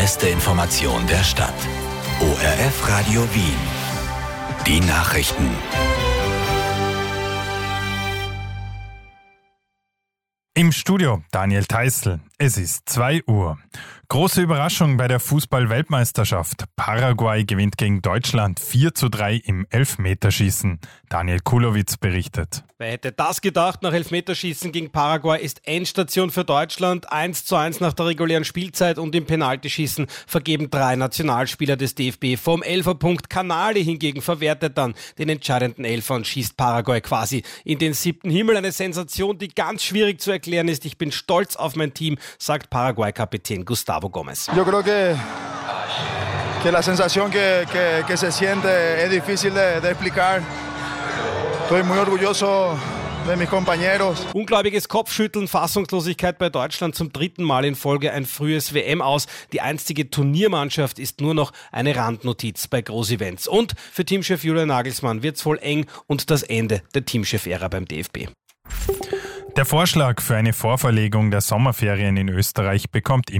beste Information der Stadt. ORF Radio Wien. Die Nachrichten. Im Studio Daniel Theißl. Es ist 2 Uhr. Große Überraschung bei der Fußball-Weltmeisterschaft. Paraguay gewinnt gegen Deutschland 4:3 im Elfmeterschießen. Daniel Kulowitz berichtet. Wer hätte das gedacht? Nach Elfmeterschießen gegen Paraguay ist Endstation für Deutschland. 1:1 nach der regulären Spielzeit und im Penaltyschießen vergeben 3 Nationalspieler des DFB vom Elferpunkt. Canali hingegen verwertet dann den entscheidenden Elfer und schießt Paraguay quasi in den 7. Himmel. Eine Sensation, die ganz schwierig zu erklären ist. Ich bin stolz auf mein Team, sagt Paraguay-Kapitän Gustavo Gómez. Yo creo que la sensación que se siente es difícil de explicar. Estoy muy orgulloso de mis compañeros. Ungläubiges Kopfschütteln, Fassungslosigkeit bei Deutschland zum 3. Mal in Folge ein frühes WM-Aus. Die einstige Turniermannschaft ist nur noch eine Randnotiz bei Großevents. Und für Teamchef Julian Nagelsmann wird's wohl eng und das Ende der Teamchef-Ära beim DFB. Der Vorschlag für eine Vorverlegung der Sommerferien in Österreich bekommt